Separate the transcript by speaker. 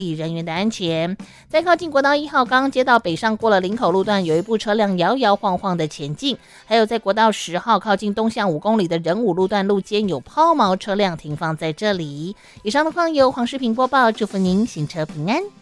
Speaker 1: 人员的安全。在靠近国道1号刚接到北上过了林口路段，有一部车辆摇摇晃晃的前进，还有在国道10号靠近东向5公里的仁武路段路肩有抛锚车辆停放在这里。以上的况由黄世平播报，祝福您行车平安。